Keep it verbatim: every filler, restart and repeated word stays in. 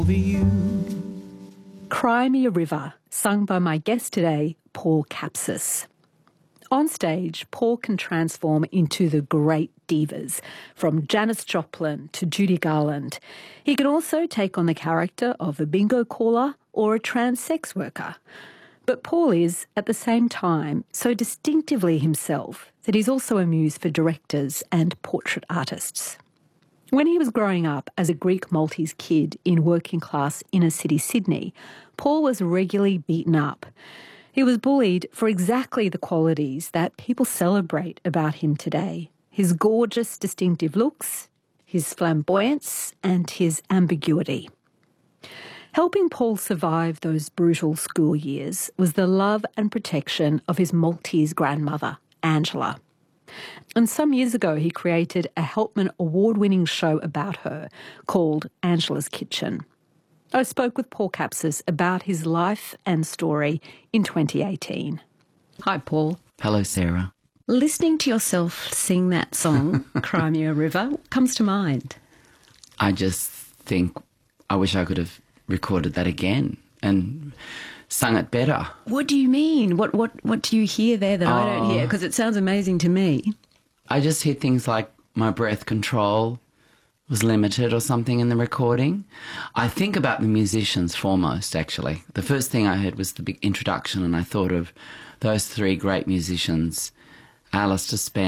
Cry Me a River, sung by my guest today, Paul Capsis. On stage, Paul can transform into the great divas, from Janis Joplin to Judy Garland. He can also take on the character of a bingo caller or a trans sex worker. But Paul is, at the same time, so distinctively himself that he's also a muse for directors and portrait artists. When he was growing up as a Greek Maltese kid in working-class inner-city Sydney, Paul was regularly beaten up. He was bullied for exactly the qualities that people celebrate about him today: his gorgeous, distinctive looks, his flamboyance, and his ambiguity. Helping Paul survive those brutal school years was the love and protection of his Maltese grandmother, Angela. And some years ago, he created a Helpman award-winning show about her called Angela's Kitchen. I spoke with Paul Capsis about his life and story in twenty eighteen. Hi, Paul. Hello, Sarah. Listening to yourself sing that song, Cry Me a River, what comes to mind? I just think I wish I could have recorded that again and sung it better. What do you mean? What what what do you hear there that oh, I don't hear? Because it sounds amazing to me. I just hear things like my breath control was limited or something in the recording. I think about the musicians foremost, actually. The first thing I heard was the big introduction, and I thought of those three great musicians, Alistair Spence,